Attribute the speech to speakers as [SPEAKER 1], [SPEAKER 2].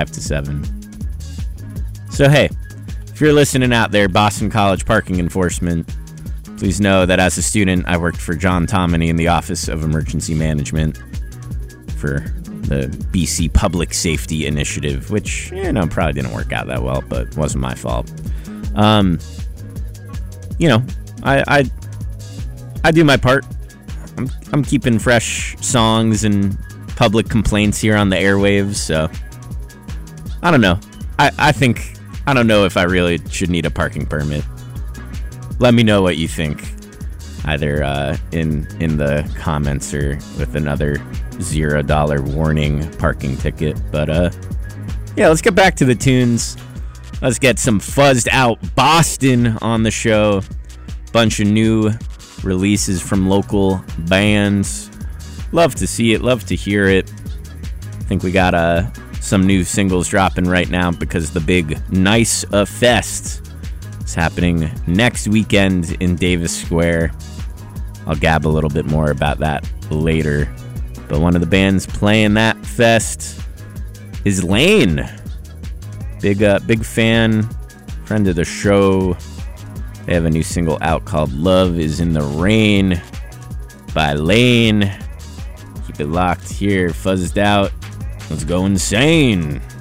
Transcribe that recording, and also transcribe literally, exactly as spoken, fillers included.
[SPEAKER 1] five to seven. So, hey, if you're listening out there, Boston College Parking Enforcement, please know that as a student, I worked for John Tomini in the Office of Emergency Management for the B C Public Safety Initiative, which, you know, probably didn't work out that well, but wasn't my fault. Um, you know, I, I, I do my part. I'm, I'm keeping fresh songs and public complaints here on the airwaves, so I don't know. I, I think, I don't know if I really should need a parking permit. Let me know what you think, either uh, in in the comments or with another zero dollar warning parking ticket. But uh, yeah, let's get back to the tunes. Let's get some fuzzed out Boston on the show. Bunch of new releases from local bands. Love to see it. Love to hear it. I think we got uh, some new singles dropping right now because the big Nice A Fest is happening next weekend in Davis Square. I'll gab a little bit more about that later. But one of the bands playing that fest is Lane. Big, uh, big fan, friend of the show. They have a new single out called Love Is in the Rain by Lane. Keep it locked here, fuzzed out. Let's go insane.